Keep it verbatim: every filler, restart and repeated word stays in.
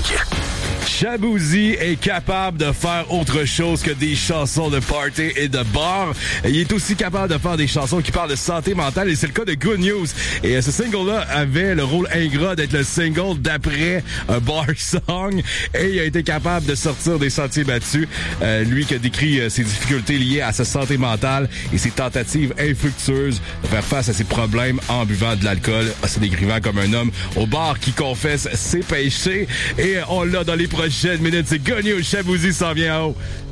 Classique. Shaboozey est capable de faire autre chose que des chansons de party et de bar. Il est aussi capable de faire des chansons qui parlent de santé mentale et c'est le cas de Good News. Et euh, ce single-là avait le rôle ingrat d'être le single d'après un bar song et il a été capable de sortir des sentiers battus. Euh, lui qui a décrit euh, ses difficultés liées à sa santé mentale et ses tentatives infructueuses de faire face à ses problèmes en buvant de l'alcool, se décrivant comme un homme au bar qui confesse ses péchés. Et on l'a dans les prochaines minutes. C'est Good News. Shaboozey s'en vient en haut.